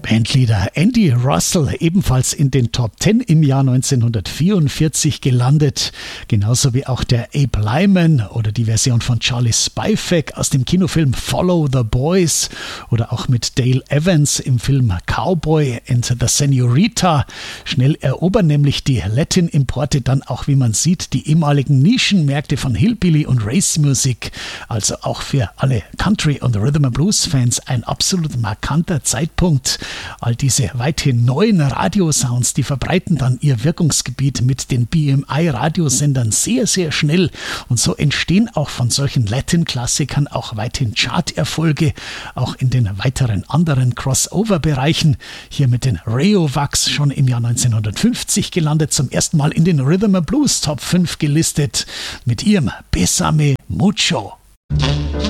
Bandleader Andy Russell ebenfalls in den Top 10 im Jahr 1944 gelandet, genauso wie auch der Abe Lyman oder die Version von Charlie Spivak aus dem Kinofilm Follow the Boys oder auch mit Dale Evans im Film Cowboy and the Senorita. Schnell erobern nämlich die Latin-Importe dann auch, wie man sieht, die ehemaligen Nischenmärkte von Hillbilly und Race-Musik. Also auch für alle Country- und Rhythm-and-Blues-Fans ein absolut markanter Zeitpunkt. All diese weithin neuen Radiosounds, die verbreiten dann ihr Wirkungsgebiet mit den BMI-Radiosendern sehr, sehr schnell. Und so entstehen auch von solchen Latin-Klassikern auch weithin Charterfolge, auch in den weiteren anderen Crossover-Bereichen. Hier mit den Rayovacs schon im Jahr 1950 gelandet, zum ersten Mal in den Rhythm and Blues Top 5 gelistet, mit ihrem Bésame Mucho.